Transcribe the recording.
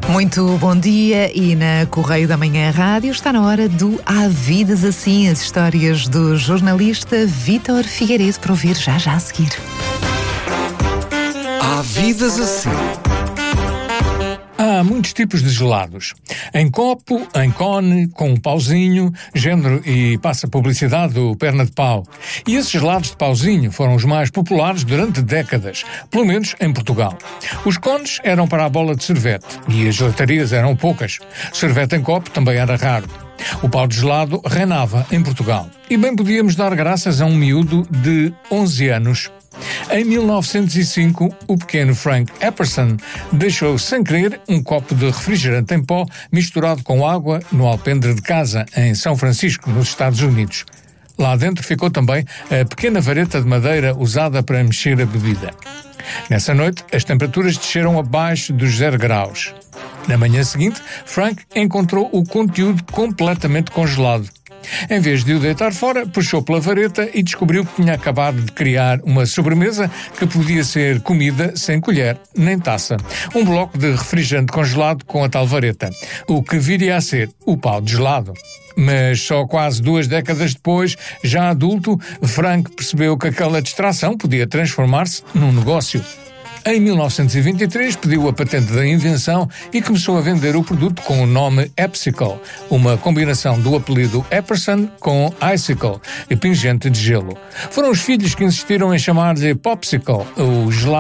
Muito bom dia, e na Correio da Manhã Rádio está na hora do Há Vidas Assim, as histórias do jornalista Vítor Figueiredo, para ouvir já a seguir. Há Vidas Assim. Há muitos tipos de gelados. Em copo, em cone, com um pauzinho, género e passa publicidade do perna de pau. E esses gelados de pauzinho foram os mais populares durante décadas, pelo menos em Portugal. Os cones eram para a bola de sorvete e as gelatarias eram poucas. Sorvete em copo também era raro. O pau de gelado reinava em Portugal. E bem podíamos dar graças a um miúdo de 11 anos. Em 1905, o pequeno Frank Epperson deixou sem querer um copo de refrigerante em pó misturado com água no alpendre de casa, em São Francisco, nos Estados Unidos. Lá dentro ficou também a pequena vareta de madeira usada para mexer a bebida. Nessa noite, as temperaturas desceram abaixo dos 0 graus. Na manhã seguinte, Frank encontrou o conteúdo completamente congelado. Em vez de o deitar fora, puxou pela vareta e descobriu que tinha acabado de criar uma sobremesa que podia ser comida sem colher nem taça. Um bloco de refrigerante congelado com a tal vareta, o que viria a ser o pau de gelado. Mas só quase 2 décadas depois, já adulto, Frank percebeu que aquela distração podia transformar-se num negócio. Em 1923 pediu a patente da invenção e começou a vender o produto com o nome Epsicle, uma combinação do apelido Epperson com Icicle, pingente de gelo. Foram os filhos que insistiram em chamar-lhe Popsicle, o gelado